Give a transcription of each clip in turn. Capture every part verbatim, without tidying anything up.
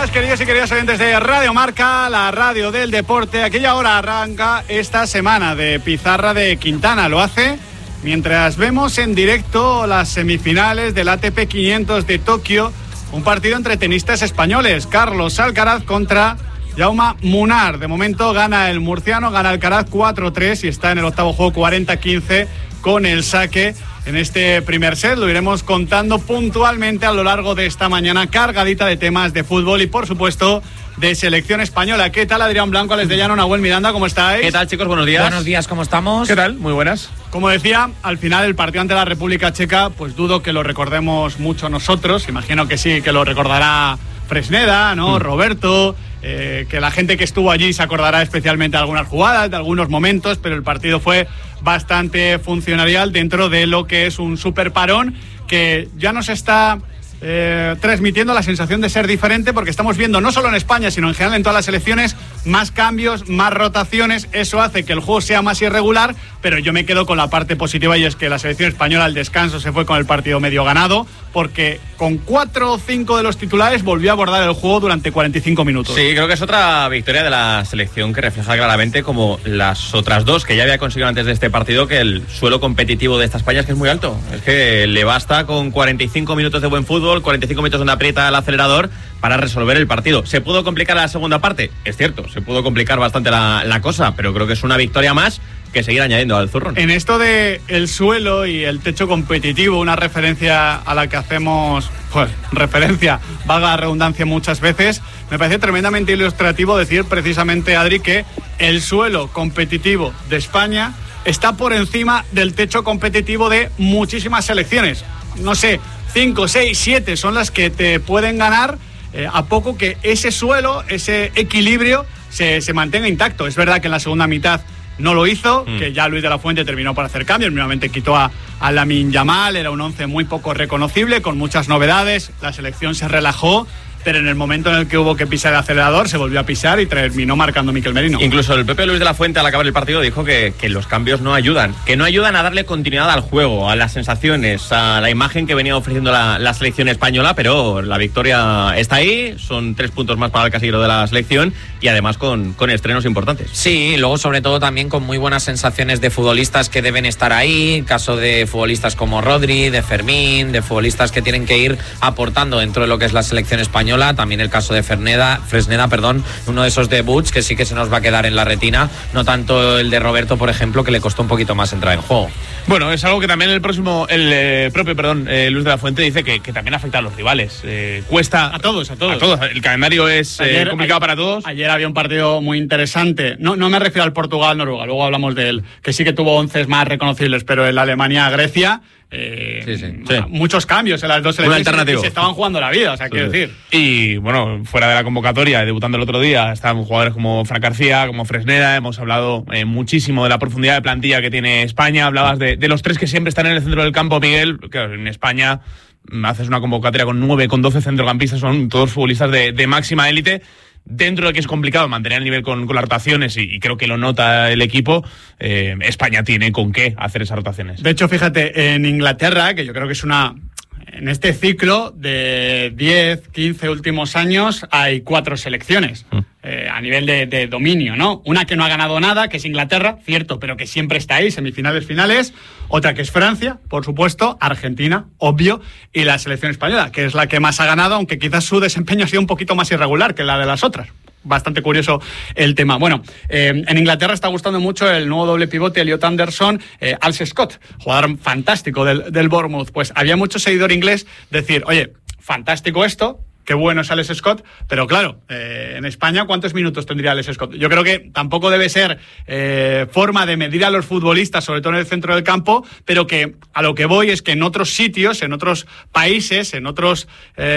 días, queridos y queridas oyentes de Radio Marca, la radio del deporte. Aquella hora arranca esta semana de Pizarra de Quintana. Lo hace mientras vemos en directo las semifinales del A T P quinientos de Tokio. Un partido entre tenistas españoles. Carlos Alcaraz contra Jaume Munar. De momento gana el murciano, gana Alcaraz cuatro tres y está en el octavo juego cuarenta quince con el saque en este primer set. Lo iremos contando puntualmente a lo largo de esta mañana cargadita de temas de fútbol y, por supuesto, de selección española. ¿Qué tal, Adrián Blanco, Alex de Llano, Nahuel Miranda? ¿Cómo estáis? ¿Qué tal, chicos? Buenos días. Buenos días, ¿cómo estamos? ¿Qué tal? Muy buenas. Como decía, al final el partido ante la República Checa, pues dudo que lo recordemos mucho nosotros. Imagino que sí, que lo recordará Fresneda, ¿no? Mm. Roberto, eh, que la gente que estuvo allí se acordará especialmente de algunas jugadas, de algunos momentos, pero el partido fue bastante funcionarial dentro de lo que es un super parón que ya nos está eh, transmitiendo la sensación de ser diferente, porque estamos viendo no solo en España, sino en general en todas las selecciones, más cambios, más rotaciones. Eso hace que el juego sea más irregular, pero yo me quedo con la parte positiva, y es que la selección española al descanso se fue con el partido medio ganado, porque con cuatro o cinco de los titulares volvió a abordar el juego durante cuarenta y cinco minutos. Sí, creo que es otra victoria de la selección que refleja claramente, como las otras dos que ya había conseguido antes de este partido, que el suelo competitivo de esta España es que es muy alto. Es que le basta con cuarenta y cinco minutos de buen fútbol, cuarenta y cinco minutos donde aprieta el acelerador para resolver el partido. ¿Se pudo complicar la segunda parte? Es cierto, se pudo complicar bastante la, la cosa, pero creo que es una victoria más que seguir añadiendo al zurrón. En esto de el suelo y el techo competitivo, una referencia a la que hacemos, pues, referencia, valga la redundancia muchas veces, me parece tremendamente ilustrativo decir precisamente, Adri, que el suelo competitivo de España está por encima del techo competitivo de muchísimas selecciones. No sé, cinco, seis, siete son las que te pueden ganar eh, a poco que ese suelo, ese equilibrio se, se mantenga intacto. Es verdad que en la segunda mitad no lo hizo, mm. que ya Luis de la Fuente terminó por hacer cambios, nuevamente quitó a, a Lamine Yamal, era un once muy poco reconocible, con muchas novedades, la selección se relajó, pero en el momento en el que hubo que pisar el acelerador se volvió a pisar y terminó marcando Miquel Merino. Incluso el propio Luis de la Fuente, al acabar el partido, dijo que, que los cambios no ayudan, que no ayudan a darle continuidad al juego, a las sensaciones, a la imagen que venía ofreciendo la, la selección española, pero la victoria está ahí, son tres puntos más para el casillero de la selección y además con, con estrenos importantes. Sí, luego sobre todo también con muy buenas sensaciones de futbolistas que deben estar ahí, caso de futbolistas como Rodri, de Fermín, de futbolistas que tienen que ir aportando dentro de lo que es la selección española. También el caso de Fresneda, Fresneda, perdón, uno de esos debuts que sí que se nos va a quedar en la retina, no tanto el de Roberto, por ejemplo, que le costó un poquito más entrar en juego. Bueno, es algo que también el próximo, el eh, propio, perdón, eh, Luis de la Fuente dice que, que también afecta a los rivales. Eh, cuesta a todos, a todos. A todos. El calendario es ayer, eh, complicado ayer, para todos. Ayer había un partido muy interesante. No, no me refiero al Portugal-Noruega, luego hablamos de él, que sí que tuvo once más reconocibles, pero el Alemania-Grecia. Eh, sí, sí, sí. Muchos cambios en las dos selecciones y se estaban jugando la vida, o sea, sí, quiero sí. decir. Y bueno, fuera de la convocatoria, debutando el otro día, estaban jugadores como Fran García, como Fresneda. Hemos hablado eh, muchísimo de la profundidad de plantilla que tiene España. Hablabas de, de los tres que siempre están en el centro del campo, Miguel. Claro, en España haces una convocatoria con nueve, con doce centrocampistas, son todos futbolistas de, de máxima élite. Dentro de que es complicado mantener el nivel con, con las rotaciones, y, y creo que lo nota el equipo, eh, España tiene con qué hacer esas rotaciones. De hecho, fíjate, en Inglaterra, que yo creo que es una... En este ciclo de diez, quince últimos años hay cuatro selecciones mm. eh, a nivel de, de dominio, ¿no? Una que no ha ganado nada, que es Inglaterra, cierto, pero que siempre está ahí, semifinales, finales. Otra que es Francia, por supuesto, Argentina, obvio, y la selección española, que es la que más ha ganado, aunque quizás su desempeño ha sido un poquito más irregular que la de las otras. Bastante curioso el tema. Bueno, eh, en Inglaterra está gustando mucho el nuevo doble pivote Elliot Anderson, eh, Alce Scott, jugador fantástico del, del Bournemouth. Pues había mucho seguidor inglés decir, oye, fantástico esto, qué bueno es Alex Scott, pero claro, eh, en España, ¿cuántos minutos tendría Alex Scott? Yo creo que tampoco debe ser eh, forma de medir a los futbolistas, sobre todo en el centro del campo, pero que a lo que voy es que en otros sitios, en otros países, en otros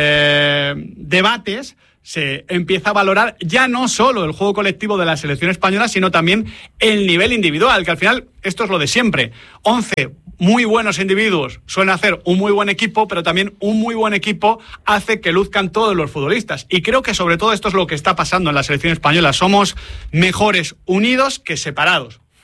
eh, debates, se empieza a valorar ya no solo el juego colectivo de la selección española, sino también el nivel individual, que al final esto es lo de siempre. once muy buenos individuos suelen hacer un muy buen equipo, pero también un muy buen equipo hace que luzcan todos los futbolistas. Y creo que sobre todo esto es lo que está pasando en la selección española. Somos mejores unidos que separados.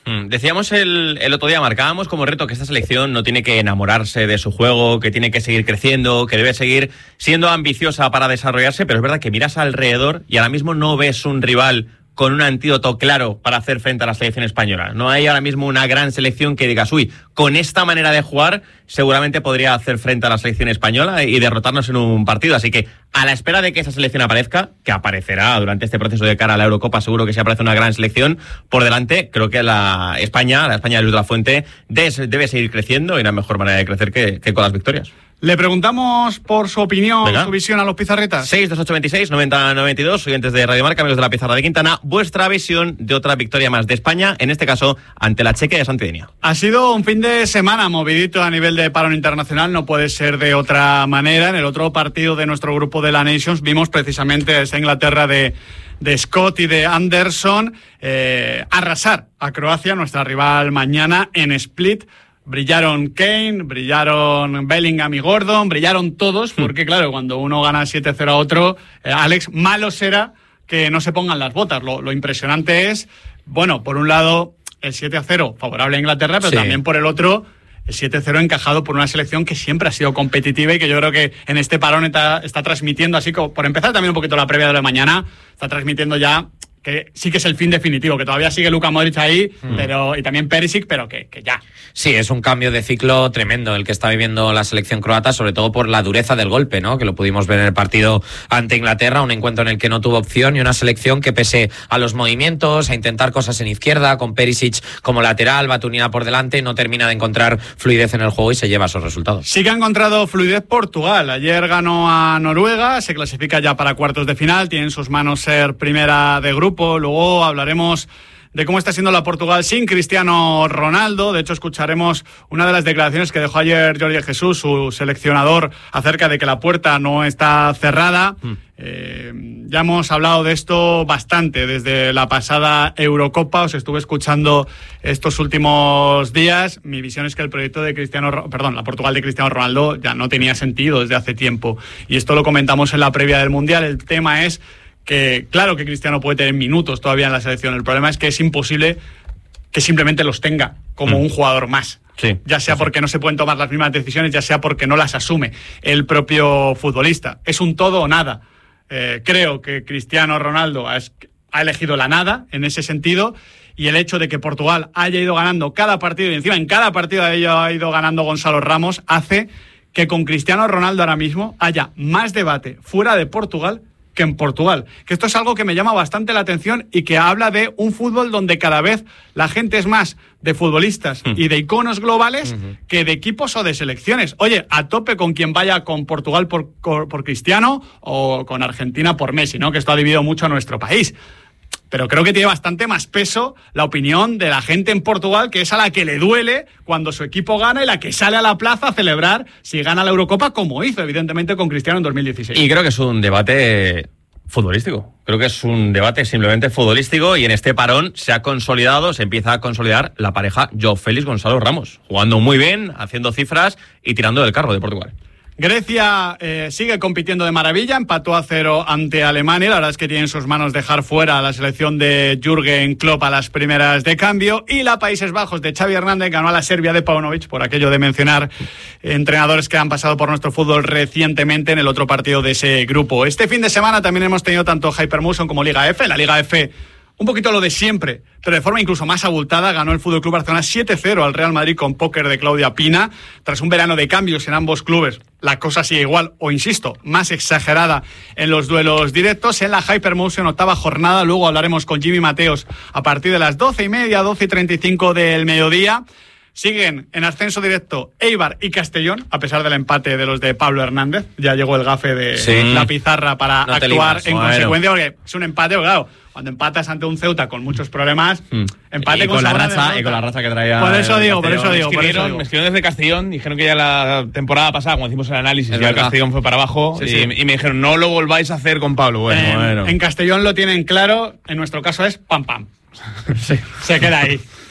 Mm, decíamos el, el otro día, marcábamos como reto que esta selección no tiene que enamorarse de su juego, que tiene que seguir creciendo, que debe seguir siendo ambiciosa para desarrollarse, pero es verdad que miras alrededor y ahora mismo no ves un rival con un antídoto claro para hacer frente a la selección española. No hay ahora mismo una gran selección que digas, uy, con esta manera de jugar seguramente podría hacer frente a la selección española y derrotarnos en un partido. Así que a la espera de que esa selección aparezca, que aparecerá durante este proceso de cara a la Eurocopa, seguro que si aparece una gran selección por delante, creo que la España, la España de Luis de la Fuente, debe seguir creciendo y no hay mejor manera de crecer que, que con las victorias. Le preguntamos por su opinión, Venga. su visión a los pizarretas. seis dos ocho veintiséis noventa noventa y dos, oyentes de Radio Marca, amigos de la Pizarra de Quintana, vuestra visión de otra victoria más de España, en este caso ante la Chequia de Santidenia. Ha sido un fin de semana movidito a nivel de parón internacional, no puede ser de otra manera. En el otro partido de nuestro grupo de la Nations vimos precisamente esa Inglaterra de, de Scott y de Anderson eh, arrasar a Croacia, nuestra rival mañana, en Split. Brillaron Kane, brillaron Bellingham y Gordon, brillaron todos, porque claro, cuando uno gana siete cero a otro, eh, Alex, malo será que no se pongan las botas. Lo, lo impresionante es, bueno, por un lado, el siete a cero favorable a Inglaterra, pero sí, también por el otro, el siete cero encajado por una selección que siempre ha sido competitiva y que yo creo que en este parón está, está transmitiendo, así como, por empezar también un poquito la previa de la mañana, está transmitiendo ya que sí que es el fin definitivo, que todavía sigue Luka Modric ahí, mm. pero y también Perisic, pero que, que ya. Sí, es un cambio de ciclo tremendo el que está viviendo la selección croata, sobre todo por la dureza del golpe, ¿no? Que lo pudimos ver en el partido ante Inglaterra, un encuentro en el que no tuvo opción y una selección que pese a los movimientos, a intentar cosas en izquierda, con Perisic como lateral, Batunina por delante, no termina de encontrar fluidez en el juego y se lleva esos resultados. Sí que ha encontrado fluidez Portugal. Ayer ganó a Noruega, se clasifica ya para cuartos de final, tiene en sus manos ser primera de grupo. Luego hablaremos de cómo está siendo la Portugal sin Cristiano Ronaldo. De hecho, escucharemos una de las declaraciones que dejó ayer Jorge Jesús, su seleccionador, acerca de que la puerta no está cerrada. Mm. Eh, ya hemos hablado de esto bastante desde la pasada Eurocopa. Os estuve escuchando estos últimos días. Mi visión es que el proyecto de Cristiano, perdón, la Portugal de Cristiano Ronaldo ya no tenía sentido desde hace tiempo. Y esto lo comentamos en la previa del Mundial. El tema es que claro que Cristiano puede tener minutos todavía en la selección. El problema es que es imposible que simplemente los tenga como mm. un jugador más. Sí, ya sea sí, porque no se pueden tomar las mismas decisiones, ya sea porque no las asume el propio futbolista. Es un todo o nada. Eh, creo que Cristiano Ronaldo ha, ha elegido la nada en ese sentido, y el hecho de que Portugal haya ido ganando cada partido, y encima en cada partido ha ido ganando Gonzalo Ramos, hace que con Cristiano Ronaldo ahora mismo haya más debate fuera de Portugal que en Portugal. Que esto es algo que me llama bastante la atención y que habla de un fútbol donde cada vez la gente es más de futbolistas mm. y de iconos globales mm-hmm. que de equipos o de selecciones. Oye, a tope con quien vaya con Portugal por, por Cristiano o con Argentina por Messi, ¿no? Que esto ha dividido mucho a nuestro país. Pero creo que tiene bastante más peso la opinión de la gente en Portugal, que es a la que le duele cuando su equipo gana y la que sale a la plaza a celebrar si gana la Eurocopa, como hizo evidentemente con Cristiano en dos mil dieciséis. Y creo que es un debate futbolístico. Creo que es un debate simplemente futbolístico y en este parón se ha consolidado, se empieza a consolidar la pareja Joao Félix-Gonzalo Ramos, jugando muy bien, haciendo cifras y tirando del carro de Portugal. Grecia eh, sigue compitiendo de maravilla, empató a cero ante Alemania. La verdad es que tiene en sus manos dejar fuera a la selección de Jürgen Klopp a las primeras de cambio. Y la Países Bajos de Xavi Hernández ganó a la Serbia de Paunovic, por aquello de mencionar entrenadores que han pasado por nuestro fútbol recientemente en el otro partido de ese grupo. Este fin de semana también hemos tenido tanto Hypermotion como Liga F. La Liga F, un poquito lo de siempre, pero de forma incluso más abultada, ganó el F C Barcelona siete cero al Real Madrid con póker de Claudia Pina. Tras un verano de cambios en ambos clubes, la cosa sigue igual, o insisto, más exagerada en los duelos directos. En la Hypermotion, octava jornada, luego hablaremos con Jimmy Mateos a partir de las doce y media, doce y treinta y cinco del mediodía. Siguen en ascenso directo Eibar y Castellón, a pesar del empate de los de Pablo Hernández. Ya llegó el gafe de sí. la pizarra para no actuar en bueno. consecuencia, porque es un empate, claro, cuando empatas ante un Ceuta con muchos problemas, mm. empate y con, con la raza y con la raza que traía. Por eso digo, por eso digo, me por eso digo. Me escribieron desde Castellón, dijeron que ya la temporada pasada, cuando hicimos el análisis, es ya el Castellón fue para abajo sí, y, sí. y me dijeron, no lo volváis a hacer con Pablo. Bueno, en, bueno. en Castellón lo tienen claro, en nuestro caso es pam pam. Sí. Se queda ahí.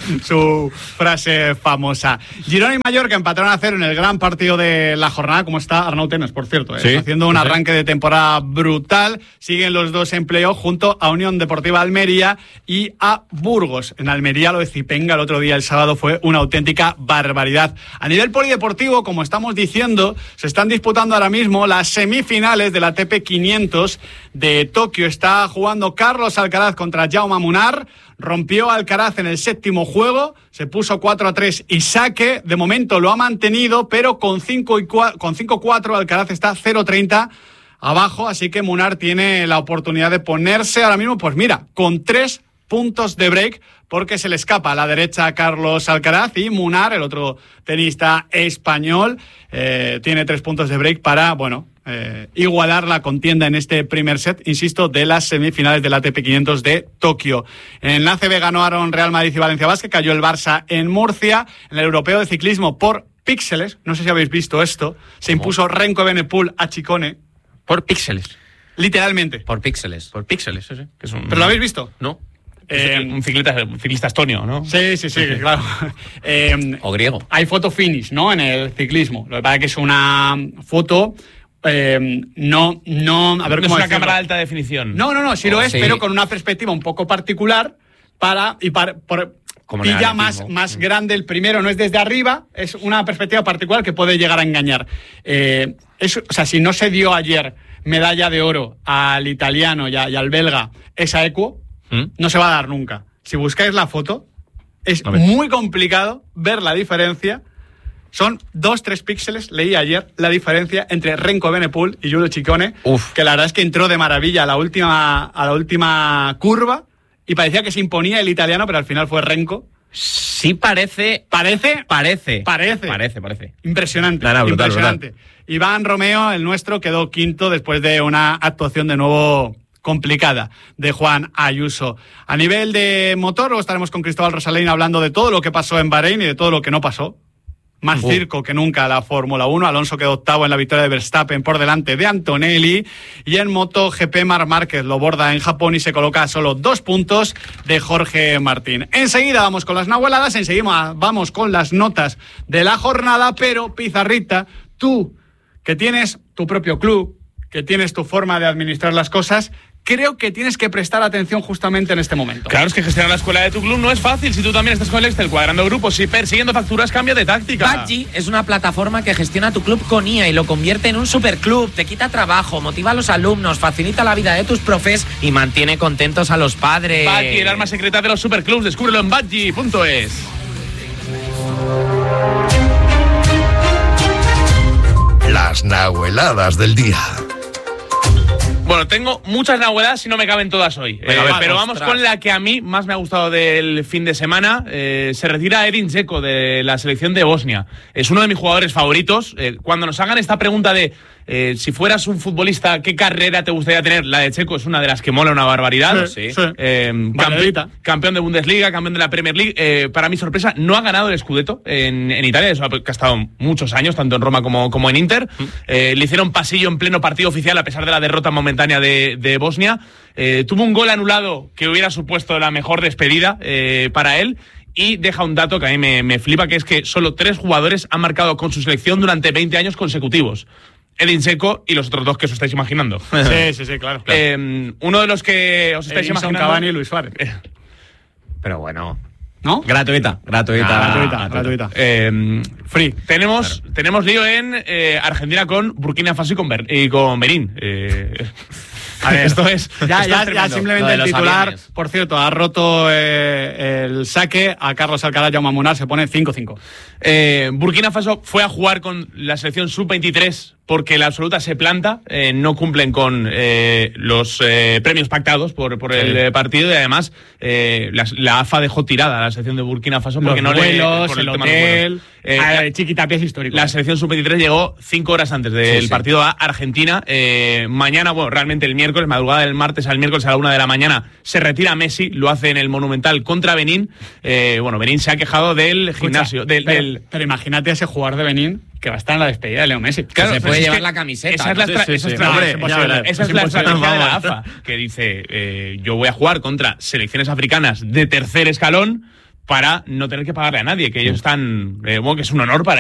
su frase famosa. Girona y Mallorca empataron a cero en el gran partido de la jornada. ¿Cómo está Arnau Tenas, por cierto? ¿eh? Sí, Haciendo un sí. arranque de temporada brutal. Siguen los dos en playoff junto a Unión Deportiva Almería y a Burgos. En Almería lo de Zipenga el otro día, el sábado, fue una auténtica barbaridad. A nivel polideportivo, como estamos diciendo, se están disputando ahora mismo las semifinales de la A T P quinientos de Tokio. Está jugando Carlos Alcaraz contra Jaume Munar. Rompió Alcaraz en el séptimo juego, se puso cuatro a tres y saque. De momento lo ha mantenido, pero con cinco cuatro Alcaraz está cero treinta abajo, así que Munar tiene la oportunidad de ponerse ahora mismo, pues mira, con tres puntos de break, porque se le escapa a la derecha a Carlos Alcaraz y Munar, el otro tenista español, eh, tiene tres puntos de break para, bueno, eh, igualar la contienda en este primer set, insisto, de las semifinales del A T P quinientos de Tokio. En la A C B ganaron Real Madrid y Valencia Basket, cayó el Barça en Murcia. En el europeo de ciclismo por píxeles, no sé si habéis visto esto, se ¿Cómo? impuso Renko Evenepoel a Chicone. Por píxeles. Literalmente. Por píxeles. Por píxeles, sí, sí. Que es un, ¿Pero lo habéis visto? No. Eh, un, ciclista, un ciclista estonio, ¿no? Sí, sí, sí, claro. Eh, O griego. hay foto finish, ¿no? En el ciclismo. Lo que pasa es que es una foto... Eh, no, no... A ver No es cómo una decirlo. cámara de alta definición. No, no, no, sí lo Oh, es, sí. pero con una perspectiva un poco particular para... y para por, Como en el pilla más, atletismo. más grande el primero, no es desde arriba, es una perspectiva particular que puede llegar a engañar. Eh, es, o sea, si no se dio ayer medalla de oro al italiano y, a, y al belga esa Equo, ¿Mm? no se va a dar nunca. Si buscáis la foto, es A ver. muy complicado ver la diferencia. Son dos, tres píxeles, leí ayer, la diferencia entre Renko Evenepoel y Giulio Ciccone, Uf. que la verdad es que entró de maravilla a la última, a la última curva y parecía que se imponía el italiano, pero al final fue Renko. Sí parece... Parece, Parece. Parece. Parece, parece. impresionante, No, no, brutal, impresionante. Iván Romeo, el nuestro, quedó quinto después de una actuación de nuevo complicada de Juan Ayuso. A nivel de motor, luego estaremos con Cristóbal Rosalén hablando de todo lo que pasó en Bahrein y de todo lo que no pasó. Más Uh. circo que nunca la Fórmula uno. Alonso quedó octavo en la victoria de Verstappen por delante de Antonelli. Y en MotoGP, Marc Márquez lo borda en Japón y se coloca a solo dos puntos de Jorge Martín. Enseguida vamos con las nahueladas, enseguida vamos con las notas de la jornada, pero Pizarrita, tú que tienes tu propio club, que tienes tu forma de administrar las cosas, creo que tienes que prestar atención justamente en este momento. Claro, es que gestionar la escuela de tu club no es fácil. Si tú también estás con el Excel cuadrando grupos y persiguiendo facturas, cambia de táctica. Badgie es una plataforma que gestiona tu club con I A y lo convierte en un superclub. Te quita trabajo, motiva a los alumnos, facilita la vida de tus profes y mantiene contentos a los padres. Badgie, el arma secreta de los superclubs. Descúbrelo en badgie punto es. Las nahueladas del día. Bueno, tengo muchas nahueladas y no me caben todas hoy. Venga, Eh, a ver, pero vamos ostras. con la que a mí más me ha gustado del fin de semana. Eh, se retira Edin Dzeko de la selección de Bosnia. Es uno de mis jugadores favoritos. Eh, cuando nos hagan esta pregunta de eh, si fueras un futbolista, ¿qué carrera te gustaría tener? La de Dzeko es una de las que mola una barbaridad. Sí, Sí. sí. Eh, Valerita. campe- campeón de Bundesliga, campeón de la Premier League. Eh, para mi sorpresa, no ha ganado el Scudetto en, en Italia. Eso ha, que ha estado muchos años, tanto en Roma como, como en Inter. Eh, le hicieron pasillo en pleno partido oficial a pesar de la derrota momentánea de, de Bosnia. Eh, tuvo un gol anulado que hubiera supuesto la mejor despedida eh, para él. Y deja un dato que a mí me, me flipa, que es que solo tres jugadores han marcado con su selección durante veinte años consecutivos. Edin Dzeko y los otros dos que os estáis imaginando. Sí, sí, sí, claro. claro. Eh, uno de los que os estáis Edinson imaginando... Cavani y Luis Suárez. Pero bueno. ¿No? Gratuita, gratuita. Ah, gratuita, gratuita. Eh, free. Tenemos, tenemos lío en eh, Argentina con Burkina Faso y con, Ber- y con Benín. Eh, A ver, esto es. Ya, esto ya, es ya tremendo. simplemente Lo de el los titular, aviones. por cierto, ha roto eh, el saque a Carlos Alcaraz, Jaume Munar, se pone cinco cinco. Eh, Burkina Faso fue a jugar con la selección sub veintitrés porque la absoluta se planta, eh, no cumplen con eh, los eh, premios pactados por, por el eh, partido y además eh, la, la A F A dejó tirada a la selección de Burkina Faso porque Los no vuelos, le por el tema de los hotel, vuelos. Eh, ah, la- Chiquitapia es histórico. La selección sub veintitrés llegó cinco horas antes del Sí, sí. partido a Argentina. Eh, mañana, bueno, realmente el miércoles, madrugada del martes al miércoles a la una de la mañana, se retira Messi, lo hace en el Monumental contra Benín. Eh, bueno, Benín se ha quejado del Escucha, gimnasio, del... pero, del- pero imagínate a ese jugador de Benín que va a estar en la despedida de Leo Messi. Claro, se pero puede es llevar que la camiseta, Esa es la, ¿no? estra- Sí, sí, esa es sí. la- No, esa es imposible. es Es la imposible. estrategia de la Vamos. A F A, que dice, eh, yo voy a jugar contra selecciones africanas de tercer escalón, para no tener que pagarle a nadie, que ellos están, eh, bueno, que es un honor para